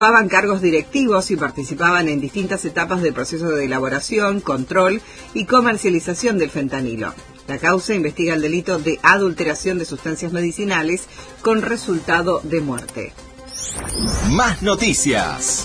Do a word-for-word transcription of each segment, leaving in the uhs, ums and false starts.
Ocupaban cargos directivos y participaban en distintas etapas del proceso de elaboración, control y comercialización del fentanilo. La causa investiga el delito de adulteración de sustancias medicinales con resultado de muerte. Más noticias.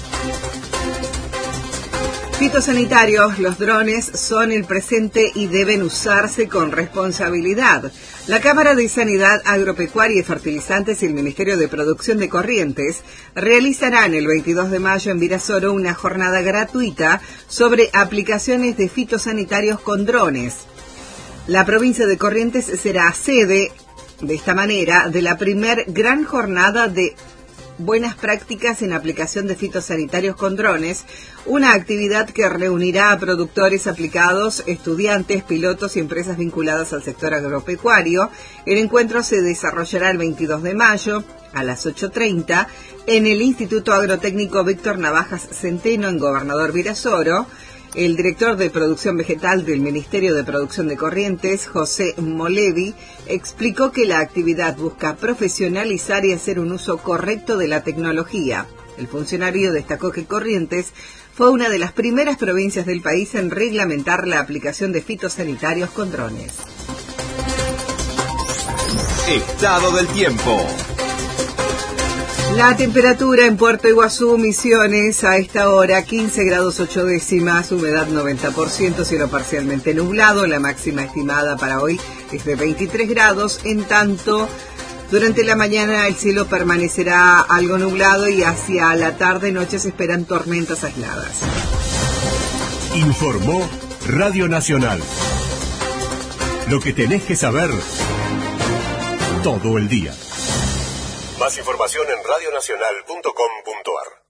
Fitosanitarios, los drones son el presente y deben usarse con responsabilidad. La Cámara de Sanidad Agropecuaria y Fertilizantes y el Ministerio de Producción de Corrientes realizarán el veintidós de mayo en Virasoro una jornada gratuita sobre aplicaciones de fitosanitarios con drones. La provincia de Corrientes será sede, de esta manera, de la primer gran jornada de buenas prácticas en aplicación de fitosanitarios con drones, una actividad que reunirá a productores aplicados, estudiantes, pilotos y empresas vinculadas al sector agropecuario. El encuentro se desarrollará el veintidós de mayo a las ocho treinta en el Instituto Agrotécnico Víctor Navajas Centeno en Gobernador Virasoro. El director de Producción Vegetal del Ministerio de Producción de Corrientes, José Molevi, explicó que la actividad busca profesionalizar y hacer un uso correcto de la tecnología. El funcionario destacó que Corrientes fue una de las primeras provincias del país en reglamentar la aplicación de fitosanitarios con drones. Estado del tiempo. La temperatura en Puerto Iguazú, Misiones, a esta hora quince grados ocho décimas, humedad noventa por ciento, cielo parcialmente nublado. La máxima estimada para hoy es de veintitrés grados. En tanto, durante la mañana el cielo permanecerá algo nublado y hacia la tarde-noche se esperan tormentas aisladas. Informó Radio Nacional. Lo que tenés que saber todo el día. Más información en radionacional punto com punto ar.